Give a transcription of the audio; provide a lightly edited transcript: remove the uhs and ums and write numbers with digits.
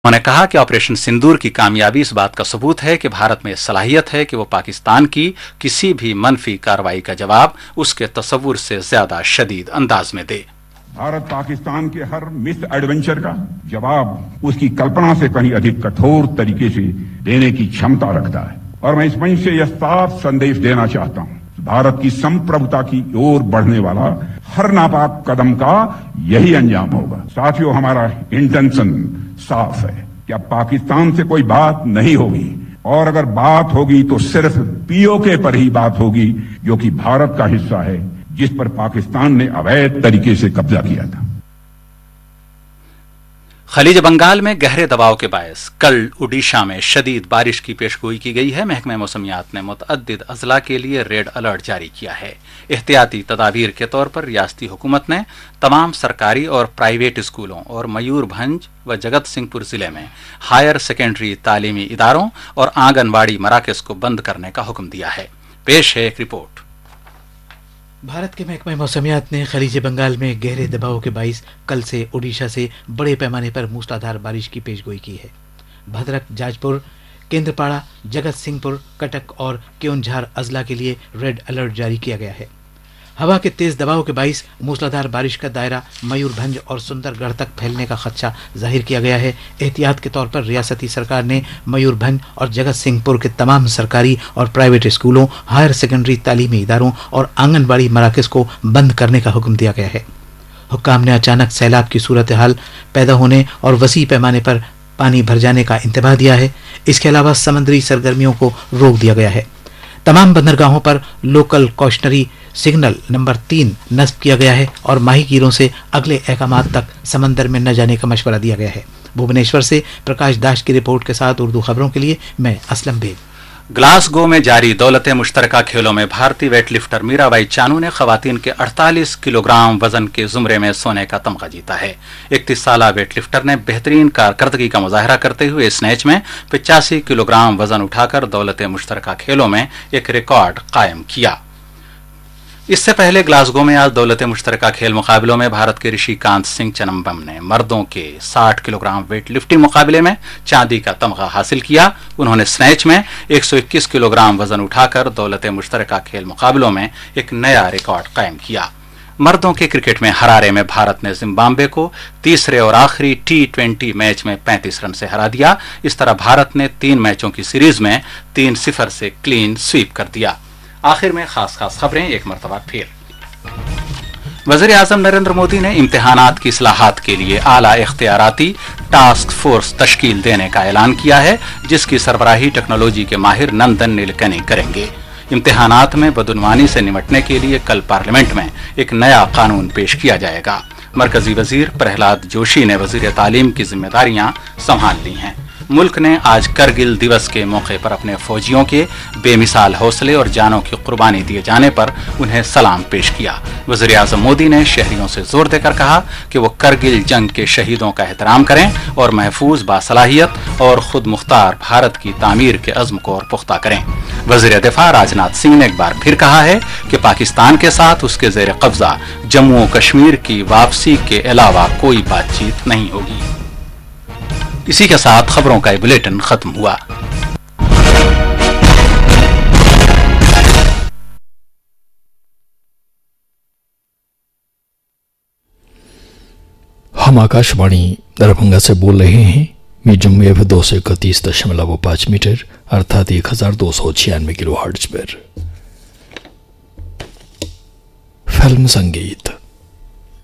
उन्होंने कहा कि ऑपरेशन सिंदूर की कामयाबी इस बात का सबूत है कि भारत में सलाहियत है कि वो पाकिस्तान की किसी भी मनफी कार्रवाई का जवाब उसके तसव्वुर से ज्यादा शदीद अंदाज में दे। भारत पाकिस्तान के हर मिस एडवेंचर का जवाब उसकी कल्पना से कहीं अधिक कठोर तरीके से देने की क्षमता रखता है और मैं इस मंच से यह साफ संदेश देना चाहता हूं, भारत की संप्रभुता की ओर बढ़ने वाला हर नापाक कदम का यही अंजाम होगा। साथियों, हमारा इंटेंशन साफ है कि अब पाकिस्तान से कोई बात नहीं होगी और अगर बात होगी तो सिर्फ पीओके पर ही बात होगी, जो कि भारत का हिस्सा है, जिस पर पाकिस्तान ने अवैध तरीके से कब्जा किया था। खलीज बंगाल में गहरे दबाव के बायस कल ओडिशा में शदीद बारिश की पेशगोई की गई है। महकमे मौसमियात ने मुतअद्दिद अजला के लिए रेड अलर्ट जारी किया है। एहतियाती तदाबीर के तौर पर रियासती हुकूमत ने तमाम सरकारी और प्राइवेट स्कूलों और मयूरभंज व जगत सिंहपुर जिले में हायर सेकेंडरी तालीमी इदारों और आंगनबाड़ी मराकज को बंद करने का हुक्म दिया है। पेश है एक रिपोर्ट। भारत के महकमा मौसमियात ने खलीज बंगाल में गहरे दबाव के बाइस कल से ओडिशा से बड़े पैमाने पर मूसलाधार बारिश की पेशगोई की है। भद्रक, जाजपुर, केंद्रपाड़ा, जगत सिंहपुर, कटक और केओंझार अजला के लिए रेड अलर्ट जारी किया गया है। हवा के तेज दबाव के बाइस मूसलाधार बारिश का दायरा मयूरभंज और सुंदरगढ़ तक फैलने का खदशा जाहिर किया गया है। एहतियात के तौर पर रियासती सरकार ने मयूरभंज और जगत सिंहपुर के तमाम सरकारी और प्राइवेट स्कूलों, हायर सेकेंडरी तालीमी इदारों और आंगनबाड़ी मराकज को बंद करने का हुक्म दिया गया है। हुक्काम ने अचानक सैलाब की सूरत हाल पैदा होने और वसी पैमाने पर पानी भर जाने का इंतबाह दिया है। इसके अलावा समंदरी सरगर्मियों को रोक दिया गया है। तमाम बंदरगाहों पर लोकल कॉशनरी सिग्नल नंबर 3 नस्ब किया गया है और माहीगीरों से अगले अहकामात तक समंदर में न जाने का मशवरा दिया गया है। भुवनेश्वर से प्रकाश दास की रिपोर्ट के साथ उर्दू खबरों के लिए मैं असलम बेग। ग्लासगो में जारी दौलते मुश्तरका खेलों में भारतीय वेटलिफ्टर मीराबाई चानू ने खवातीन के 48 किलोग्राम वजन के जुमरे में सोने का तमगा जीता है। 31 साला वेटलिफ्टर ने बेहतरीन कारकर्दगी का मुजाहरा करते हुए स्नैच में 85 किलोग्राम वजन उठाकर दौलते मुश्तरका खेलों में एक रिकॉर्ड कायम किया। इससे पहले ग्लासगो में आज दौलते मुश्तरका खेल मुकाबलों में भारत के ऋषिकांत सिंह चनम्बम ने मर्दों के 60 किलोग्राम वेट लिफ्टिंग मुकाबले में चांदी का तमगा हासिल किया। उन्होंने स्नैच में 121 किलोग्राम वजन उठाकर दौलते मुश्तरका खेल मुकाबलों में एक नया रिकॉर्ड कायम किया। मर्दों के क्रिकेट में हरारे में भारत ने जिम्बाब्वे को तीसरे और आखिरी T20 मैच में 35 रन से हरा दिया। इस तरह भारत ने 3 मैचों की सीरीज में 3-0 से क्लीन स्वीप कर दिया। आखिर में खास खबरें एक मरतबा फिर। वज़ीर आज़म नरेंद्र मोदी ने इम्तिहानात की इस्लाहात के लिए आला इख्तियाराती टास्क फोर्स तश्कील देने का ऐलान किया है, जिसकी सरबराही टेक्नोलॉजी के माहिर नंदन नीलकनी करेंगे। इम्तिहानात में बदउनवानी से निपटने के लिए कल पार्लियामेंट में एक नया कानून पेश किया जाएगा। मरकजी वजीर प्रहलाद जोशी ने वजीर तालीम की जिम्मेदारियां संभाल ली हैं। मुल्क ने आज करगिल दिवस के मौके पर अपने फौजियों के बेमिसाल हौसले और जानों की कुर्बानी दिए जाने पर उन्हें सलाम पेश किया। वज़ीर आज़म मोदी ने शहरियों से जोर देकर कहा कि वो करगिल जंग के शहीदों का एहतराम करें और महफूज, बासलाहियत और खुद मुख्तार भारत की तामीर के अज़्म को और पुख्ता करें। वज़ीर दिफा राजनाथ सिंह ने एक बार फिर कहा है कि पाकिस्तान के साथ उसके ज़ेर कब्जा जम्मू और कश्मीर की वापसी के अलावा कोई बातचीत नहीं होगी। इसी के साथ खबरों का बुलेटिन खत्म हुआ। हम आकाशवाणी दरभंगा से बोल रहे हैं। मीडियम वेव 231.5 मीटर अर्थात 1296 किलोहर्ट्ज पर। फिल्म संगीत